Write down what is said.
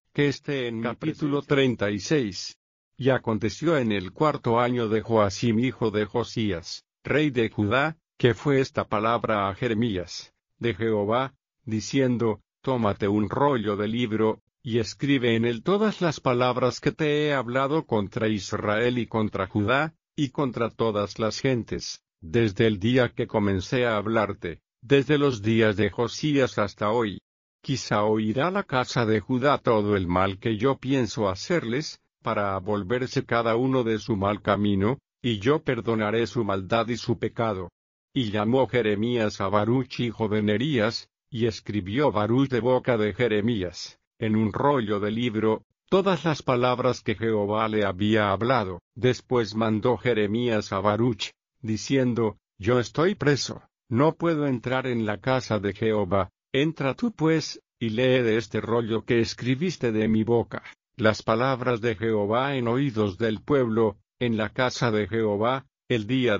que esté en capítulo 36. Y aconteció en el 4.º año de Joacim hijo de Josías, rey de Judá, que fue esta palabra a Jeremías, de Jehová, diciendo, tómate un rollo de libro, y escribe en él todas las palabras que te he hablado contra Israel y contra Judá, y contra todas las gentes, desde el día que comencé a hablarte, desde los días de Josías hasta hoy. Quizá oirá la casa de Judá todo el mal que yo pienso hacerles, para volverse cada uno de su mal camino, y yo perdonaré su maldad y su pecado. Y llamó Jeremías a Baruch hijo de Nerías, y escribió Baruch de boca de Jeremías, en un rollo de libro, todas las palabras que Jehová le había hablado. Después mandó Jeremías a Baruch, diciendo, yo estoy preso, no puedo entrar en la casa de Jehová. Entra tú pues, y lee de este rollo que escribiste de mi boca, las palabras de Jehová en oídos del pueblo, en la casa de Jehová, el día